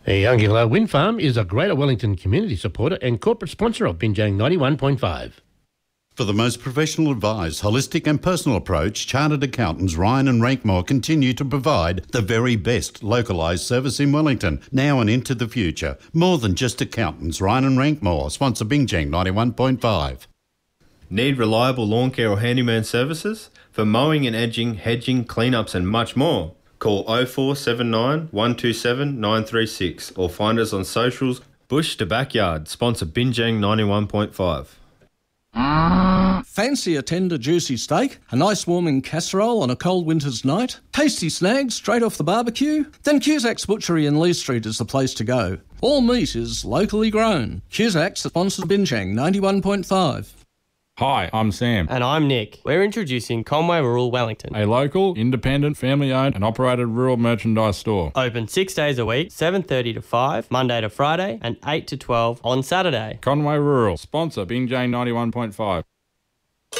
Youngilla Wind Farm is a Greater Wellington community supporter and corporate sponsor of Binjang 91.5. For the most professional advice, holistic and personal approach, Chartered Accountants Ryan and Rankmore continue to provide the very best localised service in Wellington, now and into the future. More than just accountants, Ryan and Rankmore sponsor Binjang 91.5. Need reliable lawn care or handyman services? For mowing and edging, hedging, cleanups and much more. Call 0479 127 936 or find us on socials. Bush to Backyard, sponsor Binjang 91.5. Fancy a tender juicy steak, a nice warming casserole on a cold winter's night, tasty snags straight off the barbecue? Then Cusac's Butchery in Lee Street is the place to go. All meat is locally grown. Cusac's sponsors Binjang 91.5. Hi, I'm Sam. And I'm Nick. We're introducing Conway Rural Wellington, A local, independent, family-owned and operated rural merchandise store. open 6 days a week, 7:30 to 5, Monday to Friday, and 8 to 12 on Saturday. Conway Rural, sponsor Binjang 91.5.